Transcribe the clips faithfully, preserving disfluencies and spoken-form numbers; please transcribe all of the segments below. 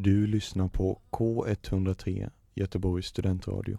Du lyssnar på K one oh three, Göteborgs studentradio.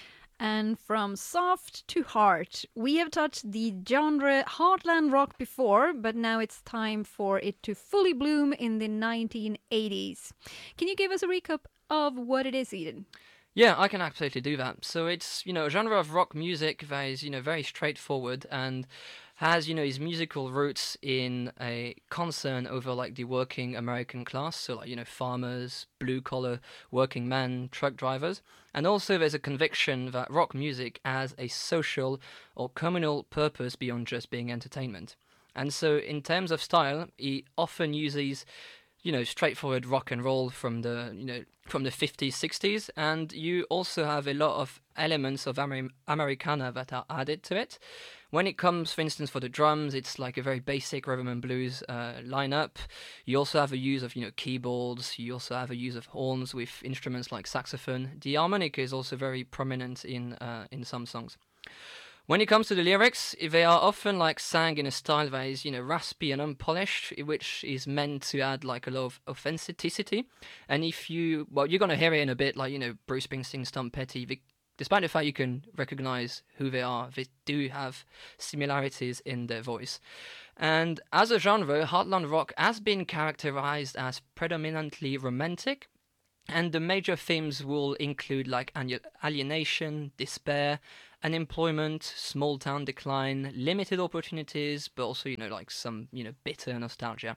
And from soft to heart, we have touched the genre heartland rock before, but now it's time for it to fully bloom in the nineteen eighties. Can you give us a recap of what it is, Eden? Yeah, I can absolutely do that. So it's, you know, a genre of rock music that is, you know, very straightforward and has, you know, his musical roots in a concern over, like, the working American class. So, like, you know, farmers, blue-collar working men, truck drivers. And also there's a conviction that rock music has a social or communal purpose beyond just being entertainment. And so in terms of style, he often uses, you know, straightforward rock and roll from the, you know, from the fifties, sixties, and you also have a lot of elements of Amer- Americana that are added to it. When it comes, for instance, for the drums, it's like a very basic rhythm and blues uh, lineup. You also have a use of, you know, keyboards. You also have a use of horns with instruments like saxophone. The harmonica is also very prominent in uh, in some songs. When it comes to the lyrics, they are often like sang in a style that is, you know, raspy and unpolished, which is meant to add like a lot of authenticity. And if you, well, you're going to hear it in a bit, like, you know, Bruce Springsteen, Tom Petty, they, despite the fact you can recognize who they are, they do have similarities in their voice. And as a genre, heartland rock has been characterized as predominantly romantic. And the major themes will include like alienation, despair, unemployment, small town decline, limited opportunities, but also, you know, like some, you know, bitter nostalgia.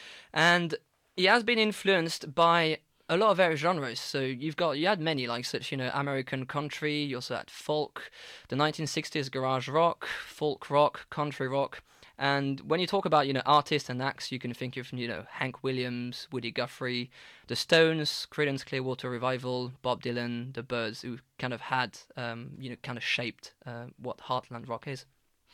And he has been influenced by a lot of various genres. So you've got, you had many like such, you know, American country, you also had folk, the nineteen sixties garage rock, folk rock, country rock. And when you talk about, you know, artists and acts, you can think of, you know, Hank Williams, Woody Guthrie, The Stones, Creedence Clearwater Revival, Bob Dylan, The Byrds, who kind of had, um, you know, kind of shaped uh, what heartland rock is.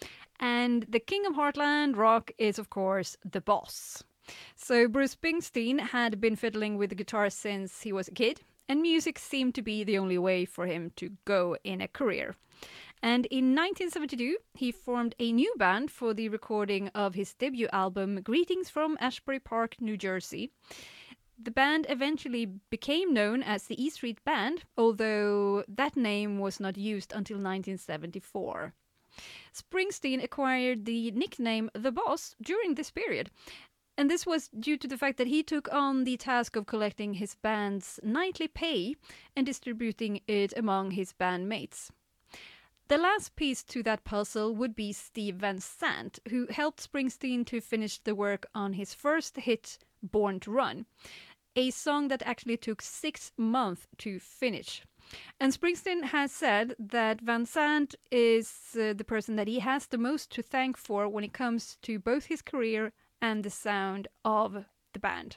And the king of heartland rock is, of course, The Boss. So Bruce Springsteen had been fiddling with the guitar since he was a kid, and music seemed to be the only way for him to go in a career. And in nineteen seventy-two, he formed a new band for the recording of his debut album, Greetings from Ashbury Park, New Jersey. The band eventually became known as the E Street Band, although that name was not used until nineteen seventy-four. Springsteen acquired the nickname The Boss during this period, and this was due to the fact that he took on the task of collecting his band's nightly pay and distributing it among his bandmates. The last piece to that puzzle would be Steve Van Sant, who helped Springsteen to finish the work on his first hit, Born to Run, a song that actually took six months to finish. And Springsteen has said that Van Sant is uh, the person that he has the most to thank for when it comes to both his career and the sound of the band.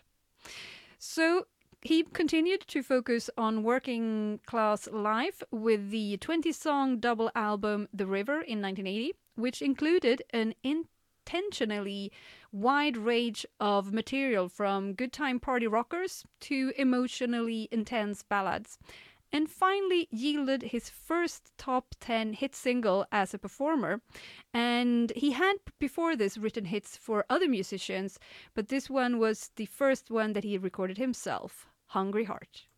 So he continued to focus on working class life with the twenty-song double album The River in nineteen eighty, which included an intentionally wide range of material from good time party rockers to emotionally intense ballads, and finally yielded his first top ten hit single as a performer. And he had before this written hits for other musicians, but this one was the first one that he recorded himself, Hungry Heart.